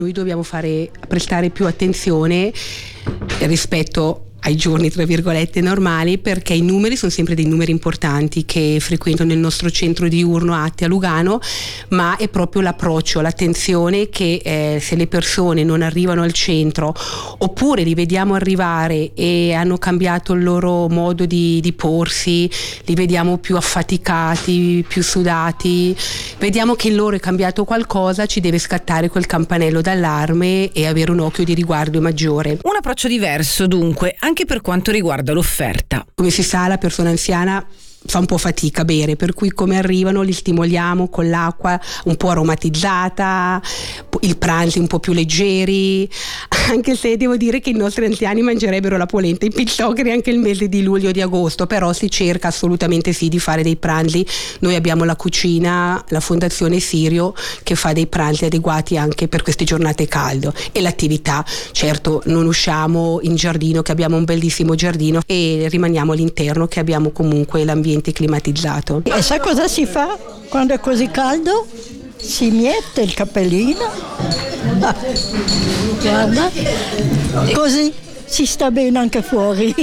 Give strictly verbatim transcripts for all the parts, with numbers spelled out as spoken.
Noi dobbiamo fare, prestare più attenzione rispetto ai giorni tra virgolette normali, perché i numeri sono sempre dei numeri importanti che frequentano il nostro centro diurno Atti a Lugano, ma è proprio l'approccio, l'attenzione che eh, se le persone non arrivano al centro oppure li vediamo arrivare e hanno cambiato il loro modo di, di porsi, li vediamo più affaticati, più sudati, vediamo che in loro è cambiato qualcosa, ci deve scattare quel campanello d'allarme e avere un occhio di riguardo maggiore. Un approccio diverso dunque anche per quanto riguarda l'offerta. Come si sa, la persona anziana fa un po' fatica a bere, per cui come arrivano li stimoliamo con l'acqua un po' aromatizzata, il pranzo un po' più leggeri, anche se devo dire che i nostri anziani mangerebbero la polenta in pizzoccheri anche il mese di luglio e di agosto, però si cerca assolutamente sì di fare dei pranzi. Noi abbiamo la cucina, la Fondazione Sirio, che fa dei pranzi adeguati anche per queste giornate calde, e l'attività, certo non usciamo in giardino, che abbiamo un bellissimo giardino, e rimaniamo all'interno, che abbiamo comunque l'ambiente climatizzato. E sa cosa si fa quando è così caldo? Si miette il cappellino, ah, guarda, così si sta bene anche fuori.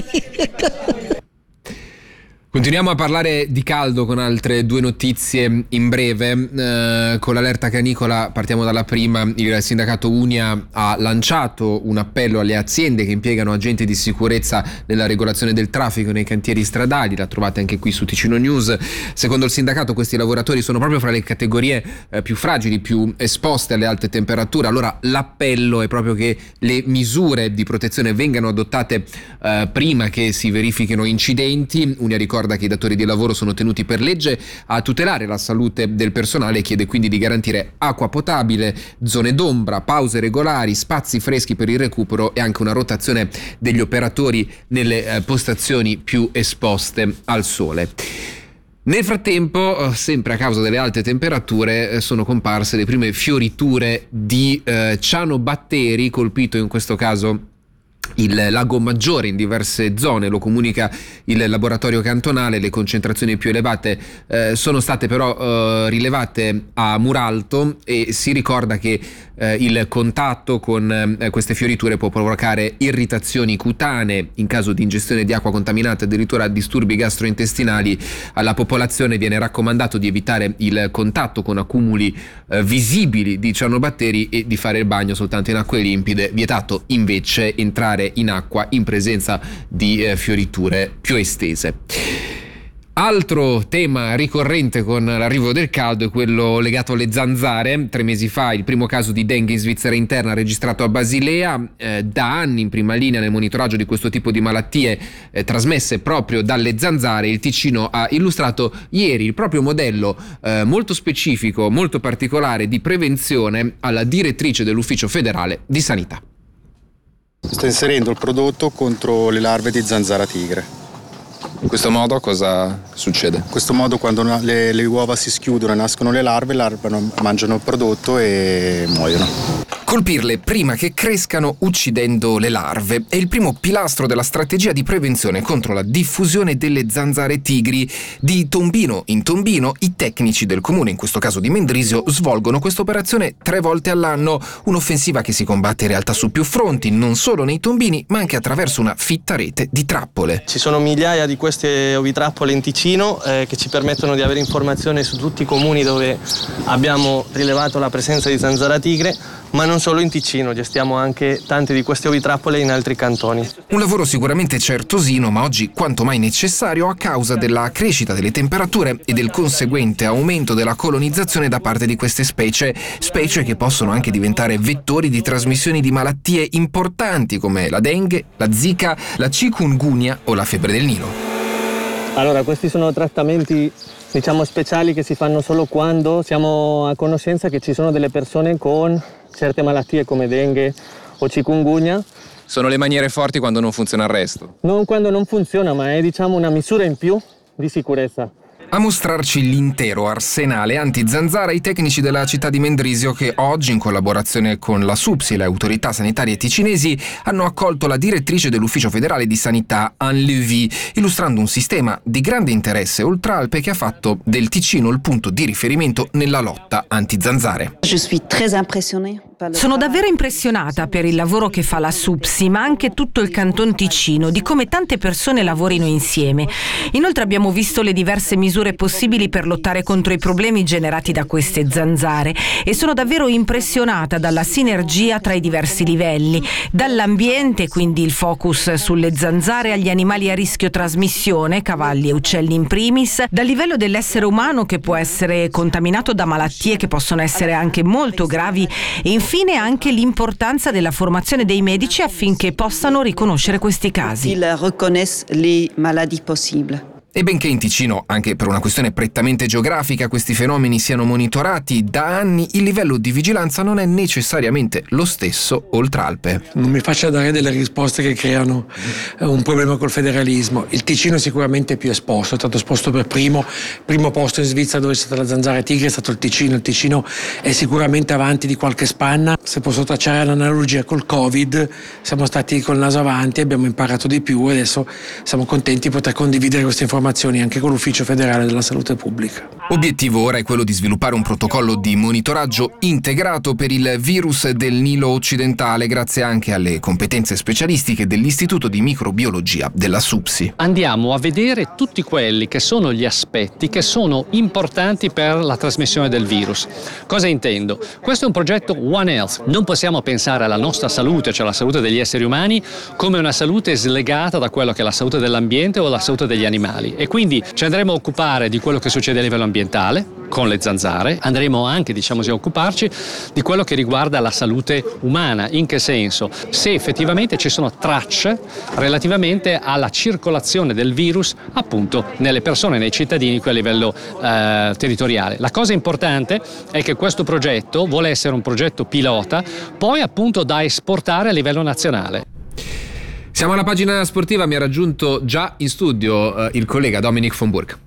Continuiamo a parlare di caldo con altre due notizie in breve. Eh, con l'allerta canicola partiamo dalla prima. Il sindacato Unia ha lanciato un appello alle aziende che impiegano agenti di sicurezza nella regolazione del traffico nei cantieri stradali. La trovate anche qui su Ticino News. Secondo il sindacato questi lavoratori sono proprio fra le categorie eh, più fragili, più esposte alle alte temperature. Allora l'appello è proprio che le misure di protezione vengano adottate eh, prima che si verifichino incidenti. Unia ricorda che i datori di lavoro sono tenuti per legge a tutelare la salute del personale e chiede quindi di garantire acqua potabile, zone d'ombra, pause regolari, spazi freschi per il recupero e anche una rotazione degli operatori nelle eh, postazioni più esposte al sole. Nel frattempo, sempre a causa delle alte temperature, sono comparse le prime fioriture di eh, cianobatteri, colpito in questo caso il Lago Maggiore in diverse zone. Lo comunica il laboratorio cantonale. Le concentrazioni più elevate eh, sono state però eh, rilevate a Muralto, e si ricorda che eh, il contatto con eh, queste fioriture può provocare irritazioni cutanee, in caso di ingestione di acqua contaminata addirittura disturbi gastrointestinali. Alla popolazione viene raccomandato di evitare il contatto con accumuli eh, visibili di cianobatteri e di fare il bagno soltanto in acque limpide. Vietato invece entrare in acqua in presenza di eh, fioriture più estese. Altro tema ricorrente con l'arrivo del caldo è quello legato alle zanzare. Tre mesi fa il primo caso di dengue in Svizzera interna registrato a Basilea. Eh, da anni in prima linea nel monitoraggio di questo tipo di malattie eh, trasmesse proprio dalle zanzare, il Ticino ha illustrato ieri il proprio modello eh, molto specifico, molto particolare di prevenzione alla direttrice dell'Ufficio federale di sanità. Sto inserendo il prodotto contro le larve di zanzara tigre. In questo modo cosa succede? In questo modo, quando le, le uova si schiudono e nascono le larve, le larve mangiano il prodotto e muoiono. Colpirle prima che crescano uccidendo le larve è il primo pilastro della strategia di prevenzione contro la diffusione delle zanzare tigri. Di tombino in tombino i tecnici del comune, in questo caso di Mendrisio, svolgono questa operazione tre volte all'anno, un'offensiva che si combatte in realtà su più fronti, non solo nei tombini ma anche attraverso una fitta rete di trappole. Ci sono migliaia di queste ovitrappole in Ticino eh, che ci permettono di avere informazioni su tutti i comuni dove abbiamo rilevato la presenza di zanzara tigre, ma non solo in Ticino, gestiamo anche tante di queste ovitrappole in altri cantoni. Un lavoro sicuramente certosino, ma oggi quanto mai necessario a causa della crescita delle temperature e del conseguente aumento della colonizzazione da parte di queste specie, specie che possono anche diventare vettori di trasmissioni di malattie importanti come la dengue, la zika, la chikungunya o la febbre del Nilo. Allora, questi sono trattamenti, diciamo, speciali che si fanno solo quando siamo a conoscenza che ci sono delle persone con certe malattie come dengue o chikungunya. Sono le maniere forti quando non funziona il resto? Non quando non funziona, ma è, diciamo, una misura in più di sicurezza. A mostrarci l'intero arsenale anti-zanzara i tecnici della città di Mendrisio, che oggi, in collaborazione con la SUPSI e le autorità sanitarie ticinesi, hanno accolto la direttrice dell'Ufficio federale di sanità, Anne Levy, illustrando un sistema di grande interesse oltralpe che ha fatto del Ticino il punto di riferimento nella lotta anti-zanzare. Je suis très impressionnée Sono davvero impressionata per il lavoro che fa la SUPSI, ma anche tutto il Canton Ticino, di come tante persone lavorino insieme. Inoltre abbiamo visto le diverse misure possibili per lottare contro i problemi generati da queste zanzare e sono davvero impressionata dalla sinergia tra i diversi livelli, dall'ambiente, quindi il focus sulle zanzare, agli animali a rischio trasmissione, cavalli e uccelli in primis, dal livello dell'essere umano che può essere contaminato da malattie che possono essere anche molto gravi e infine anche l'importanza della formazione dei medici affinché possano riconoscere questi casi. E benché in Ticino, anche per una questione prettamente geografica, questi fenomeni siano monitorati da anni, il livello di vigilanza non è necessariamente lo stesso oltre Alpe. Non mi faccia dare delle risposte che creano un problema col federalismo. Il Ticino è sicuramente più esposto, è stato esposto per primo, primo posto in Svizzera dove c'è stata la zanzara tigre è stato il Ticino. Il Ticino è sicuramente avanti di qualche spanna. Se posso tracciare l'analogia col Covid, siamo stati col naso avanti, abbiamo imparato di più e adesso siamo contenti di poter condividere queste informazioni anche con l'Ufficio Federale della Salute Pubblica. Obiettivo ora è quello di sviluppare un protocollo di monitoraggio integrato per il virus del Nilo occidentale, grazie anche alle competenze specialistiche dell'Istituto di Microbiologia della SUPSI. Andiamo a vedere tutti quelli che sono gli aspetti che sono importanti per la trasmissione del virus. Cosa intendo? Questo è un progetto One Health. Non possiamo pensare alla nostra salute, cioè la salute degli esseri umani, come una salute slegata da quello che è la salute dell'ambiente o la salute degli animali. E quindi ci andremo a occupare di quello che succede a livello ambientale con le zanzare, andremo anche, diciamo così, a occuparci di quello che riguarda la salute umana. In che senso? Se effettivamente ci sono tracce relativamente alla circolazione del virus appunto nelle persone, nei cittadini, qui a livello eh, territoriale. La cosa importante è che questo progetto vuole essere un progetto pilota, poi appunto da esportare a livello nazionale. Siamo alla pagina sportiva, mi ha raggiunto già in studio eh, il collega Dominic von Burg.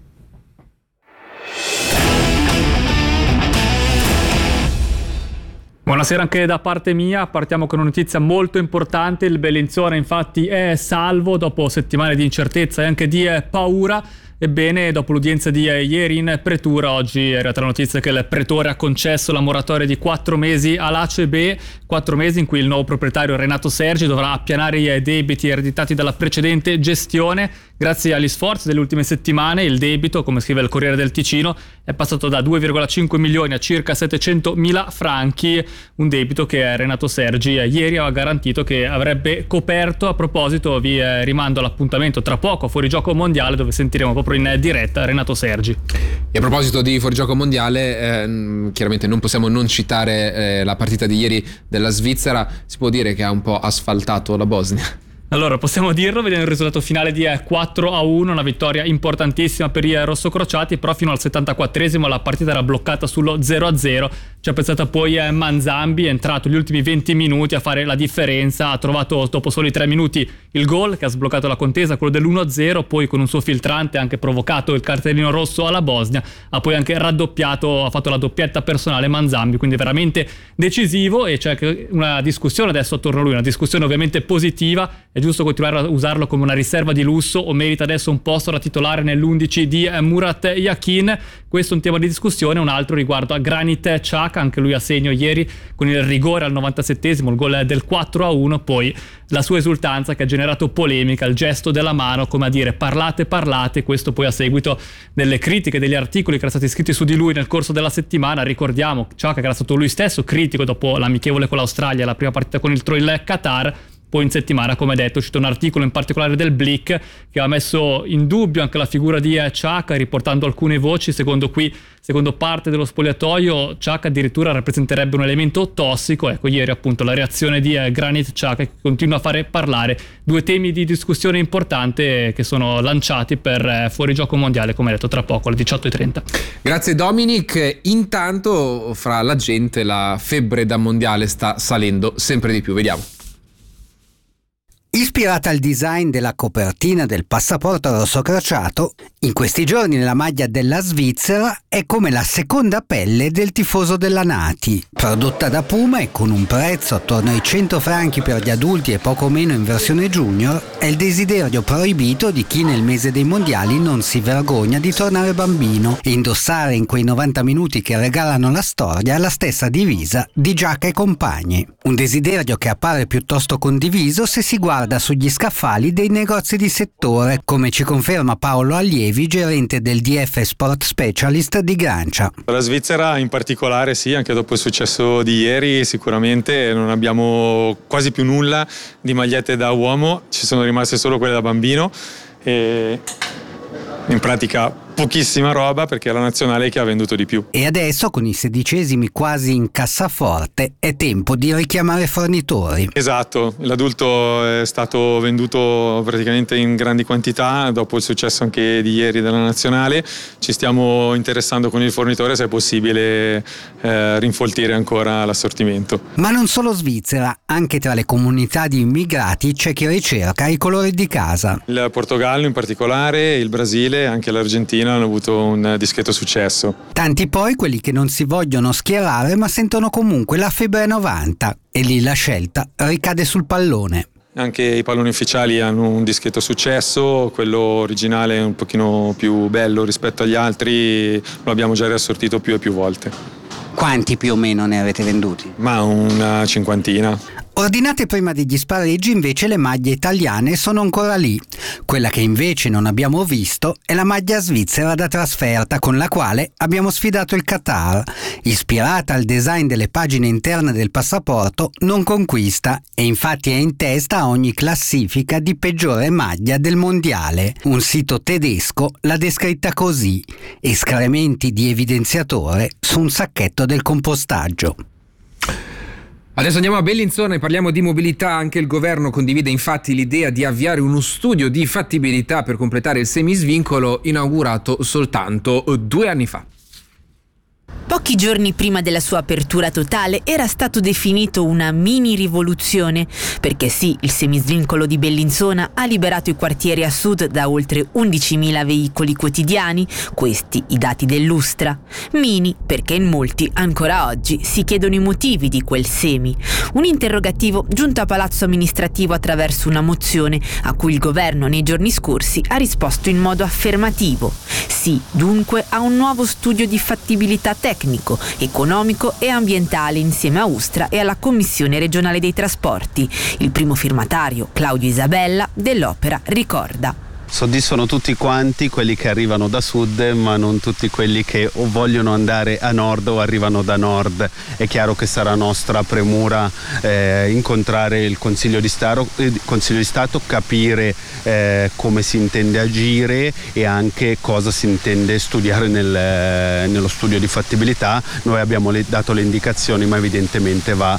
Buonasera anche da parte mia, partiamo con una notizia molto importante. Il Bellinzona infatti è salvo dopo settimane di incertezza e anche di paura. Ebbene, dopo l'udienza di ieri in pretura, oggi è arrivata la notizia che il pretore ha concesso la moratoria di quattro mesi all'A C B, quattro mesi in cui il nuovo proprietario Renato Sergi dovrà appianare i debiti ereditati dalla precedente gestione. Grazie agli sforzi delle ultime settimane, il debito, come scrive il Corriere del Ticino, è passato da due virgola cinque milioni a circa settecentomila franchi, un debito che Renato Sergi ieri aveva garantito che avrebbe coperto. A proposito, vi rimando all'appuntamento tra poco a Fuorigioco Mondiale, dove sentiremo proprio in diretta Renato Sergi. E a proposito di Fuorigioco Mondiale, eh, chiaramente non possiamo non citare eh, la partita di ieri della Svizzera. Si può dire che ha un po' asfaltato la Bosnia? Allora, possiamo dirlo, vedendo il risultato finale di quattro a uno, una vittoria importantissima per i rossocrociati, però fino al settantaquattresimo la partita era bloccata sullo zero a zero. Ci ha pensato poi Manzambi, è entrato gli ultimi venti minuti a fare la differenza, ha trovato dopo soli tre minuti il gol che ha sbloccato la contesa, quello dell'uno a zero, poi con un suo filtrante ha anche provocato il cartellino rosso alla Bosnia, ha poi anche raddoppiato, ha fatto la doppietta personale Manzambi, quindi veramente decisivo. E c'è una discussione adesso attorno a lui, una discussione ovviamente positiva. È giusto continuare a usarlo come una riserva di lusso o merita adesso un posto da titolare nell'undici di Murat Yakin? Questo è un tema di discussione. Un altro riguardo a Granit Xhaka, anche lui a segno ieri con il rigore al novantasettesimo, il gol del quattro a uno, poi la sua esultanza che ha generato polemica, il gesto della mano come a dire parlate parlate, questo poi a seguito delle critiche, degli articoli che erano stati scritti su di lui nel corso della settimana. Ricordiamo Xhaka che era stato lui stesso critico dopo l'amichevole con l'Australia, la prima partita con il, il Qatar. Poi in settimana, come detto, è uscito un articolo in particolare del Blick che ha messo in dubbio anche la figura di Xhaka, riportando alcune voci. Secondo qui, secondo parte dello spogliatoio, Xhaka addirittura rappresenterebbe un elemento tossico. Ecco, ieri appunto la reazione di Granit Xhaka che continua a fare parlare. Due temi di discussione importante che sono lanciati per Fuorigioco Mondiale, come detto, tra poco alle diciotto e trenta. Grazie Dominic. Intanto fra la gente la febbre da mondiale sta salendo sempre di più, vediamo. Ispirata al design della copertina del passaporto rosso crociato, in questi giorni la maglia della Svizzera è come la seconda pelle del tifoso della Nati. Prodotta da Puma e con un prezzo attorno ai cento franchi per gli adulti e poco meno in versione junior, è il desiderio proibito di chi nel mese dei mondiali non si vergogna di tornare bambino e indossare in quei novanta minuti che regalano la storia la stessa divisa di Giacca e compagni. Un desiderio che appare piuttosto condiviso se si guarda sugli scaffali dei negozi di settore, come ci conferma Paolo Allievi, gerente del D F Sport Specialist di Grancia. La Svizzera in particolare sì, anche dopo il successo di ieri sicuramente non abbiamo quasi più nulla di magliette da uomo, ci sono rimaste solo quelle da bambino e in pratica pochissima roba perché è la nazionale che ha venduto di più. E adesso, con i sedicesimi quasi in cassaforte, è tempo di richiamare fornitori. Esatto, l'adulto è stato venduto praticamente in grandi quantità dopo il successo anche di ieri della nazionale. Ci stiamo interessando con il fornitore se è possibile eh, rinfoltire ancora l'assortimento. Ma non solo Svizzera, anche tra le comunità di immigrati c'è chi ricerca i colori di casa. Il Portogallo in particolare, il Brasile, anche l'Argentina hanno avuto un discreto successo. Tanti poi quelli che non si vogliono schierare ma sentono comunque la febbre novanta e lì la scelta ricade sul pallone. Anche i palloni ufficiali hanno un discreto successo, quello originale è un pochino più bello rispetto agli altri, lo abbiamo già riassortito più e più volte. Quanti più o meno ne avete venduti? Ma una cinquantina. Ordinate prima degli spareggi invece le maglie italiane sono ancora lì. Quella che invece non abbiamo visto è la maglia svizzera da trasferta con la quale abbiamo sfidato il Qatar. Ispirata al design delle pagine interne del passaporto, non conquista e infatti è in testa a ogni classifica di peggiore maglia del mondiale. Un sito tedesco l'ha descritta così: escrementi di evidenziatore su un sacchetto del compostaggio. Adesso andiamo a Bellinzona e parliamo di mobilità. Anche il governo condivide infatti l'idea di avviare uno studio di fattibilità per completare il semisvincolo inaugurato soltanto due anni fa. Pochi giorni prima della sua apertura totale era stato definito una mini rivoluzione, perché sì, il semisvincolo di Bellinzona ha liberato i quartieri a sud da oltre undicimila veicoli quotidiani, questi i dati dell'Ustra. Mini perché in molti ancora oggi si chiedono i motivi di quel semi, un interrogativo giunto a Palazzo Amministrativo attraverso una mozione a cui il governo nei giorni scorsi ha risposto in modo affermativo. Sì, dunque, a un nuovo studio di fattibilità tecnico, economico e ambientale insieme a Ustra e alla Commissione regionale dei trasporti. Il primo firmatario, Claudio Isabella, dell'Opera ricorda: soddisfano tutti quanti quelli che arrivano da sud, ma non tutti quelli che o vogliono andare a nord o arrivano da nord. È chiaro che sarà nostra premura eh, incontrare il Consiglio di Stato, eh, Consiglio di Stato capire eh, come si intende agire e anche cosa si intende studiare nel, eh, nello studio di fattibilità. Noi abbiamo le, dato le indicazioni, ma evidentemente va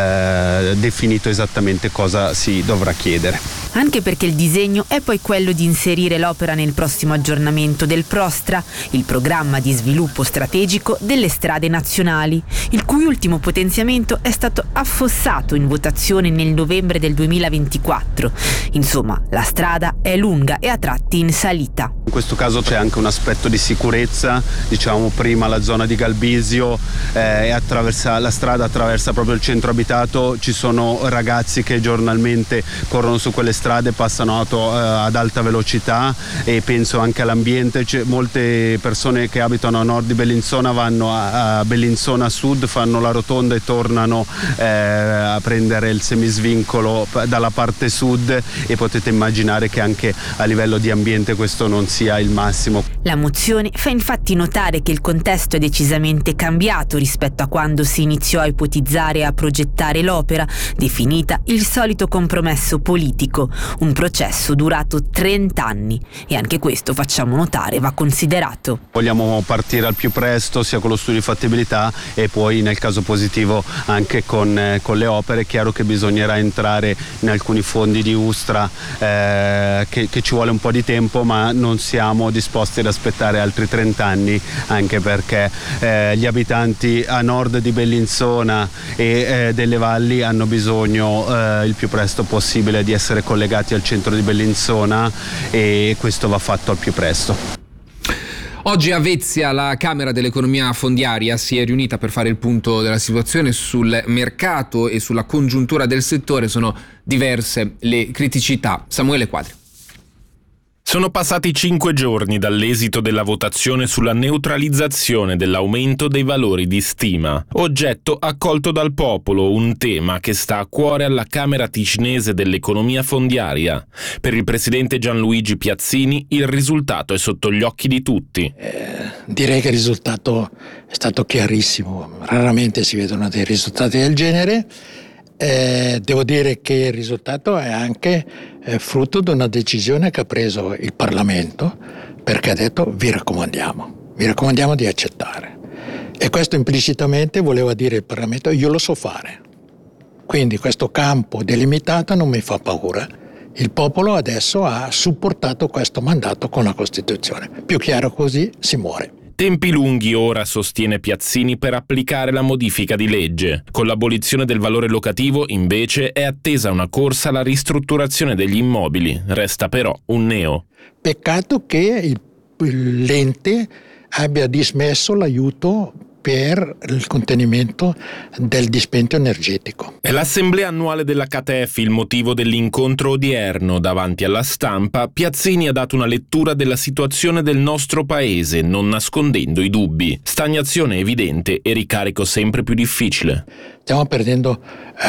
eh, definito esattamente cosa si dovrà chiedere. Anche perché il disegno è poi quello di inserire l'opera nel prossimo aggiornamento del Prostra, il programma di sviluppo strategico delle strade nazionali, il cui ultimo potenziamento è stato affossato in votazione nel novembre del duemilaventiquattro. Insomma, la strada è lunga e a tratti in salita. In questo caso c'è anche un aspetto di sicurezza, diciamo prima la zona di Galbisio eh, e attraversa, la strada attraversa proprio il centro abitato, ci sono ragazzi che giornalmente corrono su quelle strade, passano auto eh, ad alta velocità e penso anche all'ambiente. C'è molte persone che abitano a nord di Bellinzona vanno a, a Bellinzona Sud, fanno la rotonda e tornano eh, a prendere il semisvincolo dalla parte sud e potete immaginare che anche a livello di ambiente questo non sia il massimo. La mozione fa infatti notare che il contesto è decisamente cambiato rispetto a quando si iniziò a ipotizzare e a progettare l'opera, definita il solito compromesso politico, un processo durato trenta anni e anche questo, facciamo notare, va considerato. Vogliamo partire al più presto sia con lo studio di fattibilità e poi nel caso positivo anche con, eh, con le opere. È chiaro che bisognerà entrare in alcuni fondi di Ustra, eh, che, che ci vuole un po' di tempo, ma non siamo disposti ad aspettare altri trenta anni, anche perché eh, gli abitanti a nord di Bellinzona e eh, delle valli hanno bisogno eh, il più presto possibile di essere collegati al centro di Bellinzona e questo va fatto al più presto. Oggi a Vezia la Camera dell'Economia Fondiaria si è riunita per fare il punto della situazione sul mercato e sulla congiuntura del settore. Sono diverse le criticità. Samuele Quadri. Sono passati cinque giorni dall'esito della votazione sulla neutralizzazione dell'aumento dei valori di stima, oggetto accolto dal popolo, un tema che sta a cuore alla Camera ticinese dell'Economia Fondiaria. Per il presidente Gianluigi Piazzini il risultato è sotto gli occhi di tutti. Eh, direi che il risultato è stato chiarissimo, raramente si vedono dei risultati del genere. Eh, devo dire che il risultato è anche eh, frutto di una decisione che ha preso il Parlamento, perché ha detto vi raccomandiamo, vi raccomandiamo di accettare. E questo implicitamente voleva dire il Parlamento io lo so fare. Quindi questo campo delimitato non mi fa paura. Il popolo adesso ha supportato questo mandato con la Costituzione. Più chiaro così si muore. Tempi lunghi ora, sostiene Piazzini, per applicare la modifica di legge. Con l'abolizione del valore locativo, invece, è attesa una corsa alla ristrutturazione degli immobili. Resta però un neo. Peccato che il, l'ente abbia dismesso l'aiuto per il contenimento del dispendio energetico. È l'assemblea annuale della K T F il motivo dell'incontro odierno. Davanti alla stampa, Piazzini ha dato una lettura della situazione del nostro paese, non nascondendo i dubbi. Stagnazione evidente e ricarico sempre più difficile. Stiamo perdendo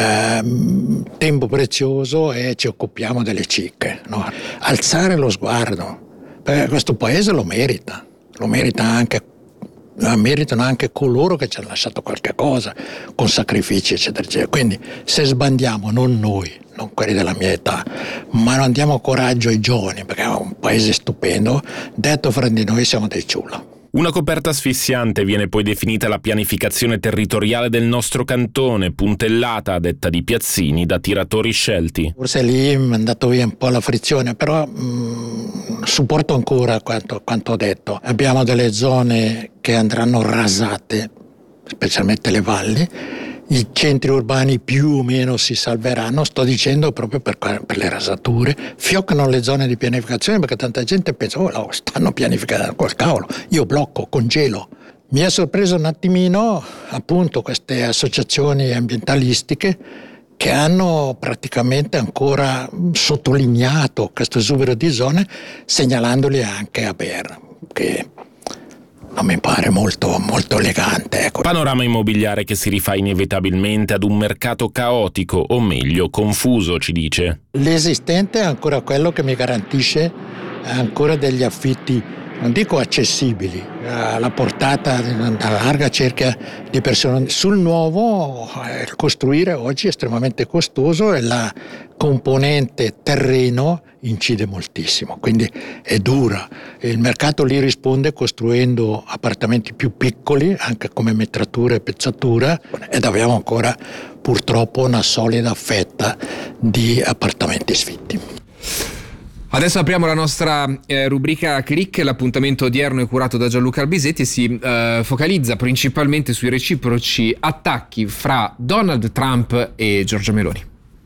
eh, tempo prezioso e ci occupiamo delle cicche, no? Alzare lo sguardo, perché questo paese lo merita, lo merita anche meritano anche coloro che ci hanno lasciato qualche cosa con sacrifici eccetera eccetera. Quindi se sbandiamo, non noi, non quelli della mia età, ma non diamo coraggio ai giovani, perché è un paese stupendo, detto fra di noi siamo dei ciulla. Una coperta asfissiante viene poi definita la pianificazione territoriale del nostro cantone, puntellata, a detta di Piazzini, da tiratori scelti. Forse lì è andato via un po' la frizione, però mh, supporto ancora quanto, quanto ho detto. Abbiamo delle zone che andranno rasate, specialmente le valli. I centri urbani più o meno si salveranno, sto dicendo proprio per, per le rasature. Fioccano le zone di pianificazione perché tanta gente pensa, oh no, stanno pianificando col cavolo, io blocco, congelo. Mi ha sorpreso un attimino appunto queste associazioni ambientalistiche che hanno praticamente ancora sottolineato questo esubero di zone, segnalandoli anche a Berna, che non mi pare molto, molto elegante. Ecco. Panorama immobiliare che si rifà inevitabilmente ad un mercato caotico, o meglio, confuso, ci dice. L'esistente è ancora quello che mi garantisce ancora degli affitti, non dico accessibili, alla portata di una larga cerchia di persone. Sul nuovo, il costruire oggi è estremamente costoso e la componente terreno incide moltissimo, quindi è dura. Il mercato lì risponde costruendo appartamenti più piccoli, anche come metratura e pezzatura, ed abbiamo ancora purtroppo una solida fetta di appartamenti sfitti. Adesso apriamo la nostra eh, rubrica Click. L'appuntamento odierno è curato da Gianluca Albisetti e si eh, focalizza principalmente sui reciproci attacchi fra Donald Trump e Giorgia Meloni.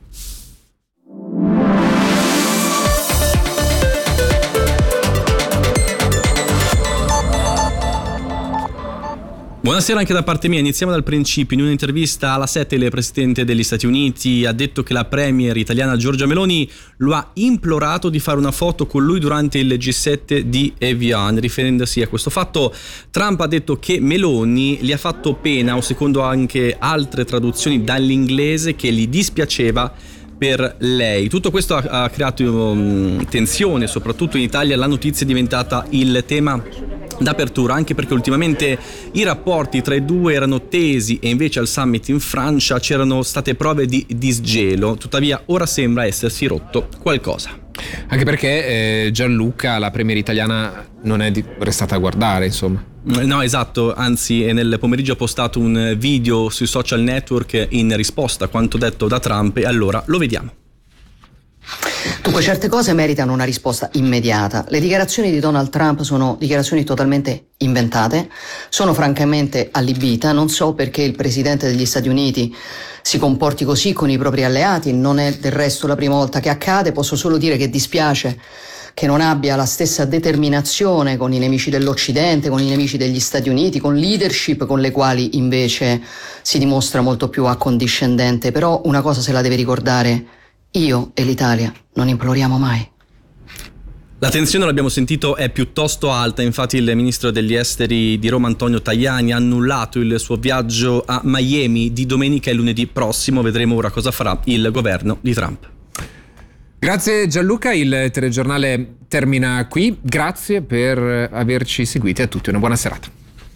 Buonasera anche da parte mia, iniziamo dal principio. In un'intervista alla sette il presidente degli Stati Uniti ha detto che la premier italiana Giorgia Meloni lo ha implorato di fare una foto con lui durante il G sette di Evian. Riferendosi a questo fatto, Trump ha detto che Meloni gli ha fatto pena, o secondo anche altre traduzioni dall'inglese, che gli dispiaceva per lei. Tutto questo ha, ha creato um, tensione, soprattutto in Italia. La notizia è diventata il tema d'apertura, anche perché ultimamente i rapporti tra i due erano tesi e invece al summit in Francia c'erano state prove di disgelo. Tuttavia ora sembra essersi rotto qualcosa. Anche perché eh, Gianluca, la premier italiana, non è di- restata a guardare, insomma. No, esatto, anzi nel pomeriggio ha postato un video sui social network in risposta a quanto detto da Trump, e allora lo vediamo. Dunque, certe cose meritano una risposta immediata. Le dichiarazioni di Donald Trump sono dichiarazioni totalmente inventate, sono francamente allibita, non so perché il presidente degli Stati Uniti si comporti così con i propri alleati, non è del resto la prima volta che accade, posso solo dire che dispiace che non abbia la stessa determinazione con i nemici dell'Occidente, con i nemici degli Stati Uniti, con leadership con le quali invece si dimostra molto più accondiscendente. Però una cosa se la deve ricordare: io e l'Italia non imploriamo mai. La tensione, l'abbiamo sentito, è piuttosto alta, infatti il ministro degli esteri di Roma Antonio Tajani ha annullato il suo viaggio a Miami di domenica e lunedì prossimo. Vedremo ora cosa farà il governo di Trump. Grazie Gianluca, il telegiornale termina qui, grazie per averci seguiti, a tutti una buona serata.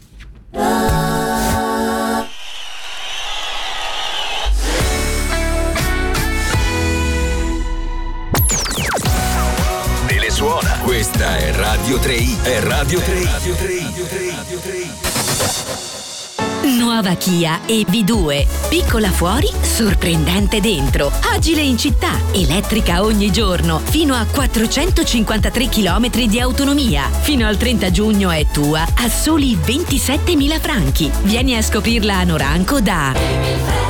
Suona. Questa è Radio tre i, è Radio tre i. Radio tre i. Nuova Kia E V due. Piccola fuori, sorprendente dentro. Agile in città, elettrica ogni giorno. Fino a quattrocentocinquantatré chilometri di autonomia. Fino al trenta giugno è tua a soli ventisettemila franchi. Vieni a scoprirla a Noranco da...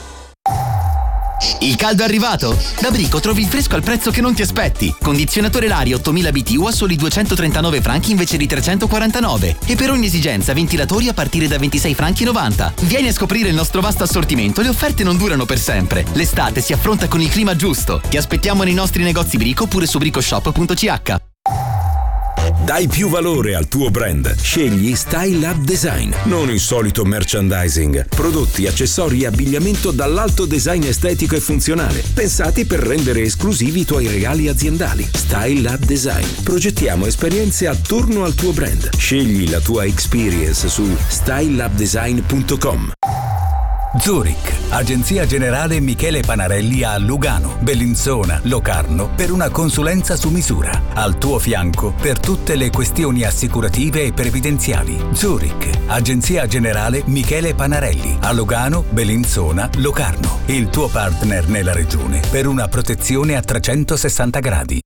Il caldo è arrivato? Da Brico trovi il fresco al prezzo che non ti aspetti. Condizionatore Lari ottomila B T U a soli duecentotrentanove franchi invece di trecentoquarantanove. E per ogni esigenza ventilatori a partire da ventisei franchi e novanta. Vieni a scoprire il nostro vasto assortimento, le offerte non durano per sempre. L'estate si affronta con il clima giusto. Ti aspettiamo nei nostri negozi Brico oppure su bricoshop punto c h. Dai più valore al tuo brand. Scegli Style Lab Design, non il solito merchandising. Prodotti, accessori e abbigliamento dall'alto design estetico e funzionale, pensati per rendere esclusivi i tuoi regali aziendali. Style Lab Design. Progettiamo esperienze attorno al tuo brand. Scegli la tua experience su style lab design punto com. Zurich, Agenzia Generale Michele Panarelli a Lugano, Bellinzona, Locarno per una consulenza su misura. Al tuo fianco per tutte le questioni assicurative e previdenziali. Zurich, Agenzia Generale Michele Panarelli a Lugano, Bellinzona, Locarno. Il tuo partner nella regione per una protezione a trecentosessanta gradi.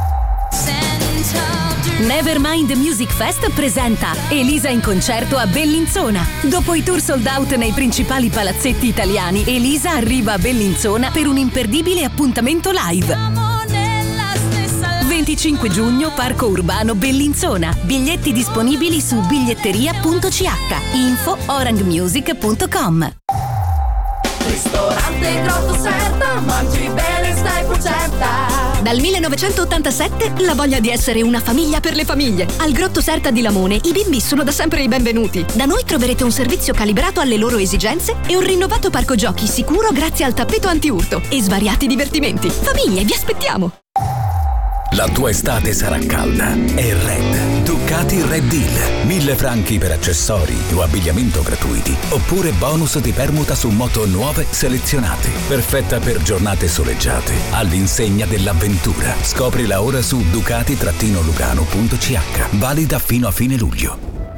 Nevermind Music Fest presenta Elisa in concerto a Bellinzona. Dopo i tour sold out nei principali palazzetti italiani, Elisa arriva a Bellinzona per un imperdibile appuntamento live. venticinque giugno, Parco Urbano Bellinzona. Biglietti disponibili su biglietteria punto c h. Info orangmusic punto com. Ristorante Grotto Serta, mangi bene, stai pucetta. Dal millenovecentottantasette la voglia di essere una famiglia per le famiglie. Al Grotto Serta di Lamone i bimbi sono da sempre i benvenuti. Da noi troverete un servizio calibrato alle loro esigenze e un rinnovato parco giochi sicuro grazie al tappeto antiurto e svariati divertimenti. Famiglie, vi aspettiamo! La tua estate sarà calda. È Red. Ducati Red Deal. Mille franchi per accessori o abbigliamento gratuiti. Oppure bonus di permuta su moto nuove selezionate. Perfetta per giornate soleggiate. All'insegna dell'avventura. Scoprila ora su ducati lugano punto c h. Valida fino a fine luglio.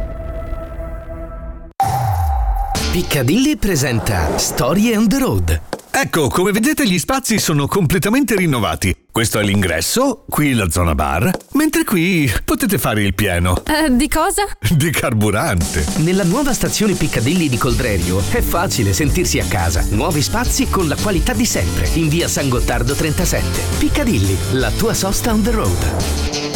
Piccadilly presenta Storie on the Road. Ecco, come vedete gli spazi sono completamente rinnovati. Questo è l'ingresso, qui la zona bar, mentre qui potete fare il pieno. Uh, di cosa? Di carburante. Nella nuova stazione Piccadilly di Coldrerio è facile sentirsi a casa. Nuovi spazi con la qualità di sempre. In via San Gottardo trentasette. Piccadilly, la tua sosta on the road.